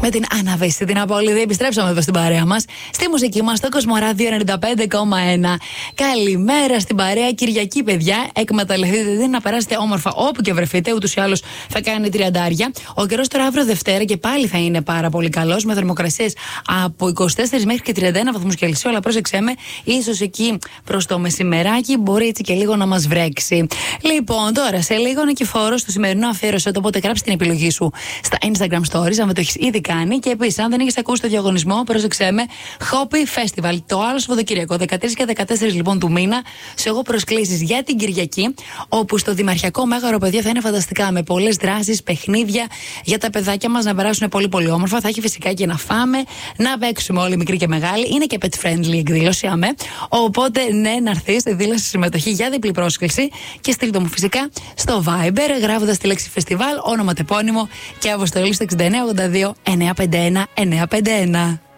Με την Άννα Βέση, την Απόλυδη, επιστρέψαμε εδώ στην παρέα μας, στη μουσική μας, στο Κοσμοράδιο 95,1. Καλημέρα στην παρέα, Κυριακή, παιδιά. Εκμεταλλευτείτε την να περάσετε όμορφα όπου και βρεθείτε. Ούτως ή άλλως θα κάνει 30. Ο καιρός τώρα αύριο Δευτέρα και πάλι θα είναι πάρα πολύ καλός, με θερμοκρασίες από 24 μέχρι και 31 βαθμούς Κελσίου. Αλλά πρόσεξέ με, ίσως εκεί προς το μεσημεράκι μπορεί έτσι και λίγο να μας βρέξει. Λοιπόν, τώρα σε λίγο νικηφόρο στο σημερινό αφιέρωση, οπότε γράψει την επιλογή σου στα Instagram Stories, αν δεν το έχεις ήδη κάνει. Και επίσης, αν δεν έχεις ακούσει το διαγωνισμό, πρόσεξέ με, Hoppy Festival. Το άλλο Σαββατοκύριακο, 13 και 14 λοιπόν του μήνα, σε εγώ προσκλήσεις για την Κυριακή, όπου στο Δημαρχιακό Μέγαρο, παιδιά, θα είναι φανταστικά, με πολλές δράσεις, παιχνίδια για τα παιδάκια μας να περάσουν πολύ πολύ όμορφα. Θα έχει φυσικά και να φάμε, να παίξουμε όλοι μικροί και μεγάλοι. Είναι και pet friendly εκδήλωση, αμέ. Οπότε, ναι, να έρθεις, δήλωσε συμμετοχή για διπλή πρόσκληση και στείλτε μου φυσικά στο Viber, γράφοντας τη λέξη φεστιβάλ, όνομα, τεπώνυμο και αποστολή στο 6982 951 951.